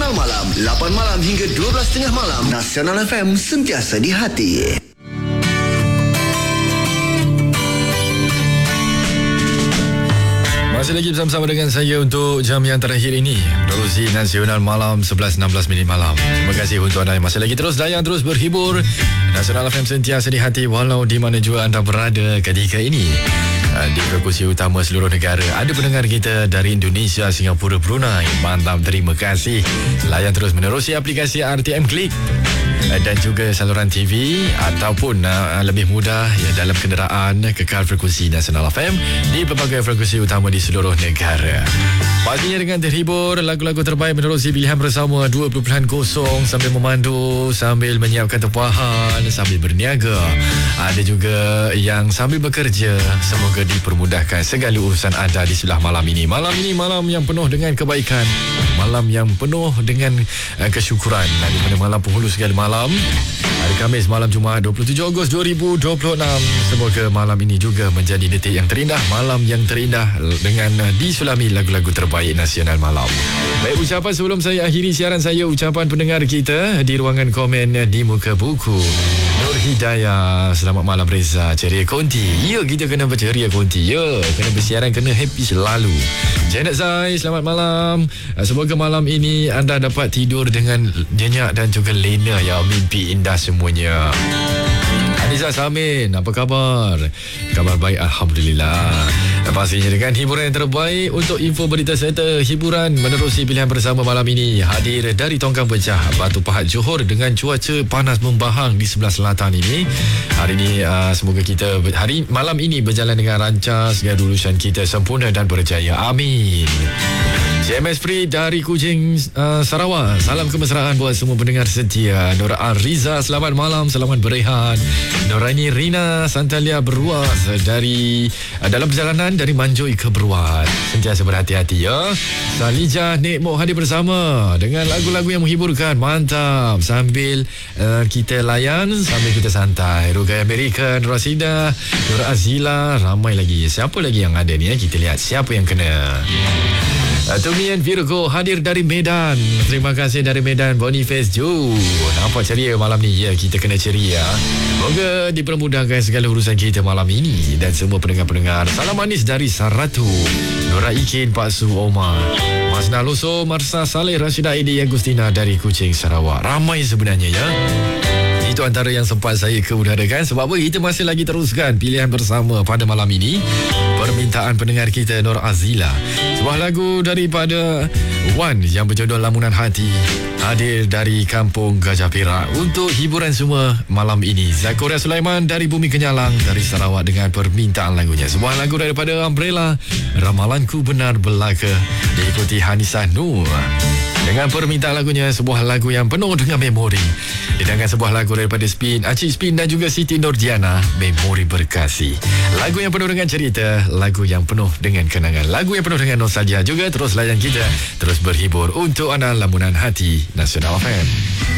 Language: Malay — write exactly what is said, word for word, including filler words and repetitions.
Nasional Malam, lapan malam hingga dua belas tiga puluh malam. Nasional F M, sentiasa di hati. Masih lagi bersama-sama dengan saya untuk jam yang terakhir ini, menerusi Nasional Malam sebelas enam belas minit malam. Terima kasih untuk anda yang masih lagi terus layan, terus berhibur. Nasional F M sentiasa di hati walau di mana juga anda berada ketika ini. Di frekuensi utama seluruh negara. Ada pendengar kita dari Indonesia, Singapura, Brunei. Mantap, terima kasih. Layan terus menerusi aplikasi R T M Klik dan juga saluran T V ataupun uh, lebih mudah ya, dalam kenderaan kekal frekuensi Nasional F M di pelbagai frekuensi utama di seluruh negara. Pastinya dengan terhibur, lagu-lagu terbaik menerusi pilihan bersama dua puluh kosong sambil memandu, sambil menyiapkan tempahan, sambil berniaga. Ada juga yang sambil bekerja. Semoga dipermudahkan segala urusan anda di sebelah malam ini. Malam ini malam yang penuh dengan kebaikan, malam yang penuh dengan uh, kesyukuran. Di mana malam penghulu segala malam, hari Khamis malam Jumaat dua puluh tujuh Ogos dua ribu dua puluh enam. Semoga malam ini juga menjadi detik yang terindah, malam yang terindah dengan uh, disulami lagu-lagu terbaik Nasional Malam. Baik, ucapan sebelum saya akhiri siaran saya, ucapan pendengar kita di ruangan komen di muka buku. Nur Hidayah, selamat malam Reza, ceria konti. Ya, kita kena berceria konti. Ya, kena bersiaran, kena happy selalu. Janet Zai, selamat malam. Semoga malam ini anda dapat tidur dengan nyenyak dan juga lena ya. Mimpi indah semuanya. Anissa Samin, apa khabar? Khabar baik, Alhamdulillah. Pastinya dengan hiburan yang terbaik untuk info berita serta hiburan menerusi pilihan bersama malam ini. Hadir dari Tongkang Pecah, Batu Pahat, Johor dengan cuaca panas membahang di sebelah selatan ini. Hari ini uh, semoga kita hari malam ini berjalan dengan lancar, segala urusan kita sempurna dan berjaya. Amin. C M S Free dari Kuching, uh, Sarawak. Salam kemesraan buat semua pendengar setia. Nur Ariza, selamat malam, selamat berehat. Nuraini Rina Santalia Beruas dari uh, dalam perjalanan dari Manjoi ke Beruas. Sentiasa berhati-hati ya. Salija Nekmo hadir bersama dengan lagu-lagu yang menghiburkan. Mantap. Sambil uh, kita layan, sambil kita santai. Rugai American, Rasida, Nur Azila, ramai lagi. Siapa lagi yang ada ni? Eh? Kita lihat siapa yang kena. Tumian Virgo hadir dari Medan. Terima kasih dari Medan, Boniface Ju. Nampak ceria malam ni. Ya, kita kena ceria. Moga dipermudahkan segala urusan kita malam ini. Dan semua pendengar-pendengar, salam manis dari Saratu, Nora Ikin, Pak Su Omar, Mas Naloso, Marsa Saleh, Rashida Edi Agustina dari Kuching, Sarawak. Ramai sebenarnya ya. Itu antara yang sempat saya keudarakan. Sebab apa? Kita masih lagi teruskan pilihan bersama pada malam ini. Permintaan pendengar kita Nur Azila, sebuah lagu daripada Wan yang berjudul Lamunan Hati, hadir dari Kampung Gajah Perak untuk hiburan semua malam ini. Zakoria Sulaiman dari Bumi Kenyalang dari Sarawak dengan permintaan lagunya. Sebuah lagu daripada Umbrella, Ramalanku Benar Belaka, diikuti Hanisah Nur dengan permintaan lagunya, sebuah lagu yang penuh dengan memori. Dengan sebuah lagu daripada Spin, Acik Spin dan juga Siti Nurdiana, Memori Berkasih. Lagu yang penuh dengan cerita, lagu yang penuh dengan kenangan, lagu yang penuh dengan nostalgia juga. Terus layan kita, terus berhibur untuk anda. Lamunan Hati, Nasional F M.